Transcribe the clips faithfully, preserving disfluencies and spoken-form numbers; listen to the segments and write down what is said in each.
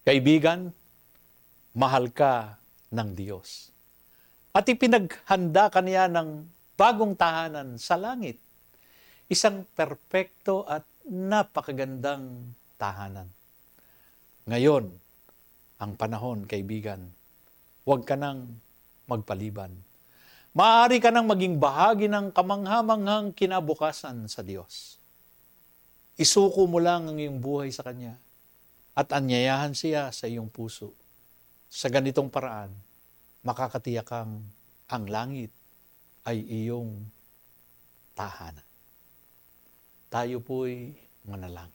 Kaibigan, mahal ka ng Diyos. At ipinaghanda ka niya ng bagong tahanan sa langit. Isang perpekto at napakagandang tahanan. Ngayon, ang panahon, kaibigan, huwag ka nang magpaliban. Maaari ka nang maging bahagi ng kamanghamanghang kinabukasan sa Diyos. Isuko mo lang ang iyong buhay sa Kanya at anyayahan siya sa iyong puso. Sa ganitong paraan, makakatiyak kang ang langit ay iyong tahanan. Tayo po'y manalangin.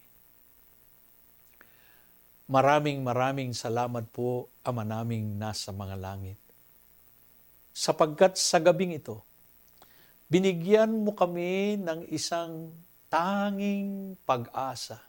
Maraming maraming salamat po, Ama naming nasa mga langit. Sapagkat sa gabing ito, binigyan mo kami ng isang tanging pag-asa.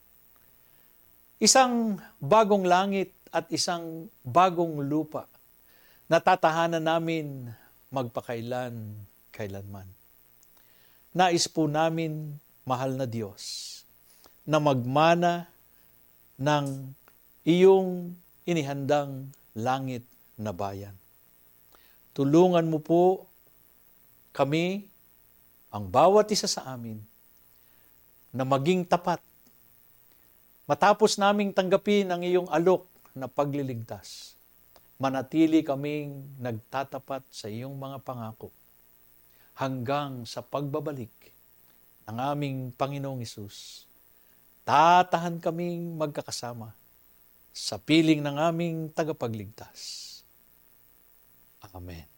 Isang bagong langit at isang bagong lupa na tatahanan namin magpakailan, kailanman. Nais po namin, mahal na Diyos, na magmana ng iyong inihandang langit na bayan. Tulungan mo po kami, ang bawat isa sa amin, na maging tapat. Matapos naming tanggapin ang iyong alok na pagliligtas, manatili kaming nagtatapat sa iyong mga pangako hanggang sa pagbabalik ng aming Panginoong Hesus. Tatahan kaming magkakasama sa piling ng aming tagapagligtas. Amen.